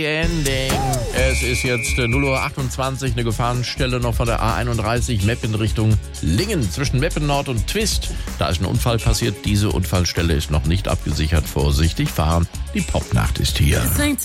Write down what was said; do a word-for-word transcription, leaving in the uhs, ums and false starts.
Ending. Es ist jetzt äh, null Uhr achtundzwanzig, eine Gefahrenstelle noch von der A einunddreißig, Meppen Richtung Lingen, zwischen Meppen Nord und Twist. Da ist ein Unfall passiert, diese Unfallstelle ist noch nicht abgesichert. Vorsichtig fahren, die Popnacht ist hier.